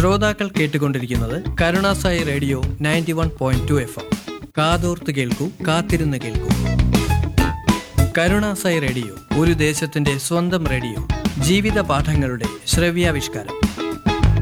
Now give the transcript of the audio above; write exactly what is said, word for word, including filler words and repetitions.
ശ്രോതാക്കൾ കേട്ടുകൊണ്ടിരിക്കുന്നത് Karunasai radio ninety one point two F M. കാതോർത്ത് കേൾക്കൂ, കാത്തിരുന്ന് കേൾക്കൂ. കരുണാസായി റേഡിയോ ഒരു ദേശത്തിന്റെ സ്വന്തം റേഡിയോ. ജീവിത പാഠങ്ങളുടെ ശ്രവ്യാവിഷ്കാരം.